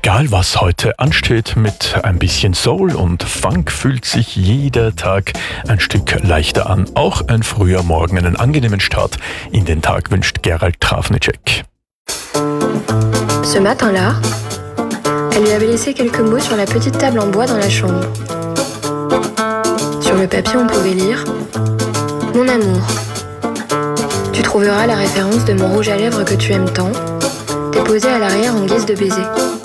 Egal was heute ansteht, mit ein bisschen Soul und Funk fühlt sich jeder Tag ein Stück leichter an. Auch ein früher Morgen, einen angenehmen Start in den Tag wünscht Gerald Trafnicek. Ce matin-là, elle lui avait laissé quelques mots sur la petite table en bois dans la chambre. Sur le papier, on pouvait lire « Mon amour, tu trouveras la référence de mon rouge à lèvres que tu aimes tant, déposé à l'arrière en guise de baiser.